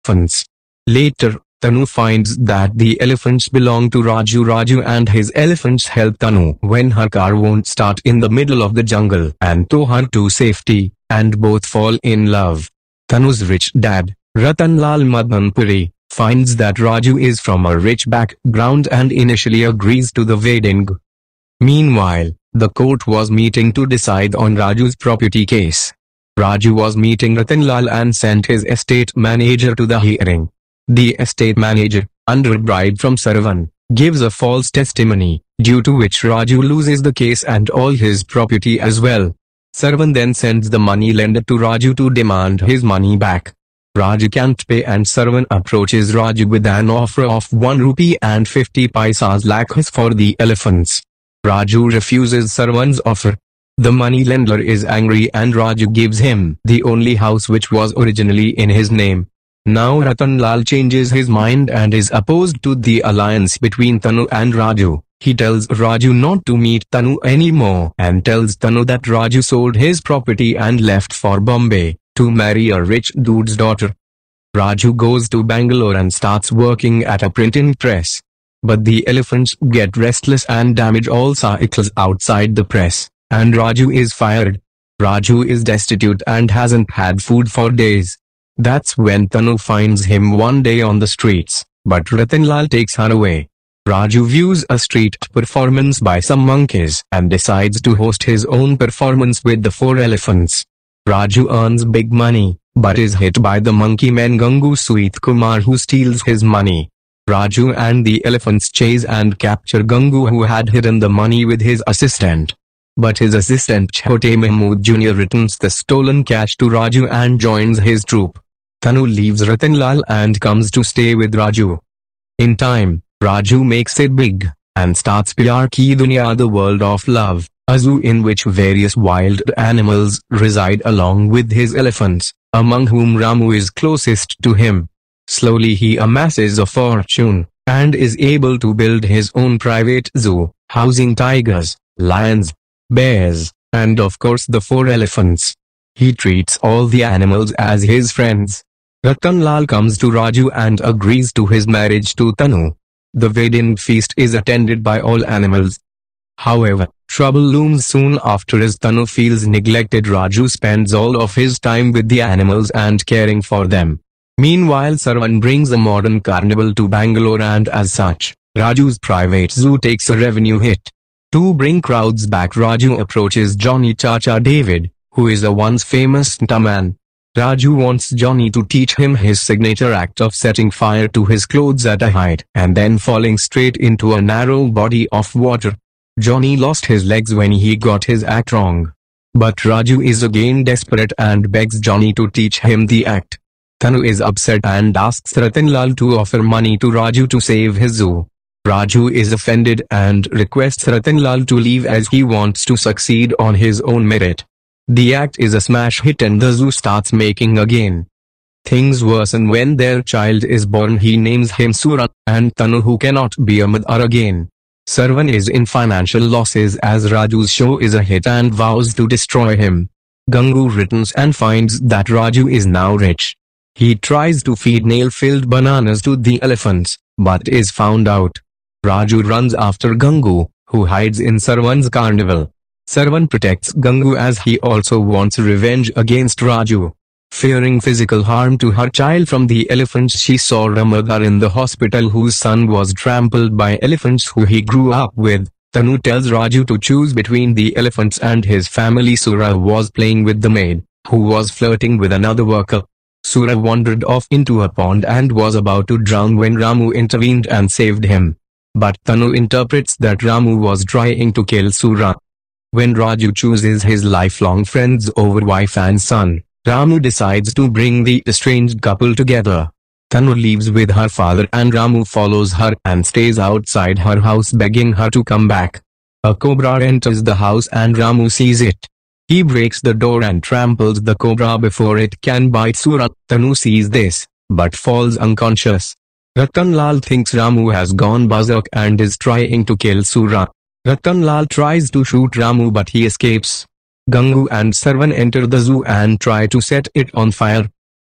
elephants. Later, Tanu finds that the elephants belong to Raju. Raju and his elephants help Tanu when her car won't start in the middle of the jungle and tow her to safety, and both fall in love. Tanu's rich dad, Ratanlal Madanpuri, finds that Raju is from a rich background and initially agrees to the wedding. Meanwhile, the court was meeting to decide on Raju's property case. Raju was meeting Ratanlal and sent his estate manager to the hearing. The estate manager, under bribe from Sarvan, gives a false testimony, due to which Raju loses the case and all his property as well. Sarvan then sends the money lender to Raju to demand his money back. Raju can't pay and Sarvan approaches Raju with an offer of 1 rupee and 50 paisas lakhs for the elephants. Raju refuses Sarvan's offer. The money lender is angry and Raju gives him the only house which was originally in his name. Now Ratanlal changes his mind and is opposed to the alliance between Tanu and Raju. He tells Raju not to meet Tanu anymore and tells Tanu that Raju sold his property and left for Bombay to marry a rich dude's daughter. Raju goes to Bangalore and starts working at a printing press. But the elephants get restless and damage all cycles outside the press, and Raju is fired. Raju is destitute and hasn't had food for days. That's when Tanu finds him one day on the streets, but Ratanlal takes her away. Raju views a street performance by some monkeys and decides to host his own performance with the 4 elephants. Raju earns big money, but is hit by the monkey man Gangu Sweet Kumar who steals his money. Raju and the elephants chase and capture Gangu who had hidden the money with his assistant. But his assistant Chote Mahmood Jr. returns the stolen cash to Raju and joins his troop. Tanu leaves Ratanlal and comes to stay with Raju. In time, Raju makes it big, and starts Pyar Ki Duniya, the world of love, a zoo in which various wild animals reside along with his elephants, among whom Ramu is closest to him. Slowly he amasses a fortune, and is able to build his own private zoo, housing tigers, lions, bears, and of course the 4 elephants. He treats all the animals as his friends. Ratanlal comes to Raju and agrees to his marriage to Tanu. The wedding feast is attended by all animals. However, trouble looms soon after as Tanu feels neglected. Raju spends all of his time with the animals and caring for them. Meanwhile, Sarvan brings a modern carnival to Bangalore and as such, Raju's private zoo takes a revenue hit. To bring crowds back, Raju approaches Johnny Chacha David, who is a once famous stuntman. Raju wants Johnny to teach him his signature act of setting fire to his clothes at a height and then falling straight into a narrow body of water. Johnny lost his legs when he got his act wrong. But Raju is again desperate and begs Johnny to teach him the act. Tanu is upset and asks Ratanlal to offer money to Raju to save his zoo. Raju is offended and requests Ratanlal to leave as he wants to succeed on his own merit. The act is a smash hit and the zoo starts making again. Things worsen when their child is born. He names him Surat, and Tanu, who cannot be a mother again. Sarvan is in financial losses as Raju's show is a hit and vows to destroy him. Gangu returns and finds that Raju is now rich. He tries to feed nail-filled bananas to the elephants, but is found out. Raju runs after Gangu, who hides in Sarvan's carnival. Sarvan protects Gangu as he also wants revenge against Raju. Fearing physical harm to her child from the elephants, she saw a mother in the hospital whose son was trampled by elephants who he grew up with. Tanu tells Raju to choose between the elephants and his family. Sura was playing with the maid, who was flirting with another worker. Sura wandered off into a pond and was about to drown when Ramu intervened and saved him. But Tanu interprets that Ramu was trying to kill Sura. When Raju chooses his lifelong friends over wife and son, Ramu decides to bring the estranged couple together. Tanu leaves with her father and Ramu follows her and stays outside her house begging her to come back. A cobra enters the house and Ramu sees it. He breaks the door and tramples the cobra before it can bite Sura. Tanu sees this, but falls unconscious. Ratanlal thinks Ramu has gone berserk and is trying to kill Sura. Ratanlal tries to shoot Ramu but he escapes. Gangu and Sarvan enter the zoo and try to set it on fire.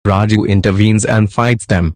Raju intervenes and fights them.